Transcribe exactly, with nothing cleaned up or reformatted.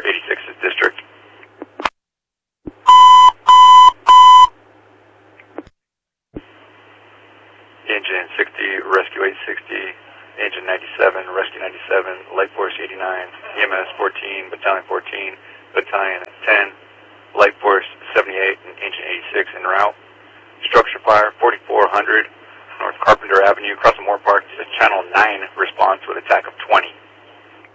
eighty-sixth District. Engine sixty, Rescue eight sixty, Engine ninety-seven, Rescue ninety-seven, Light Force eighty-nine, E M S fourteen, Battalion fourteen, Battalion ten, Light Force seventy-eight, and Engine eighty-six en route. Structure fire forty-four hundred, North Carpenter Avenue, across the Moore Park, to Channel nine response with attack of twenty.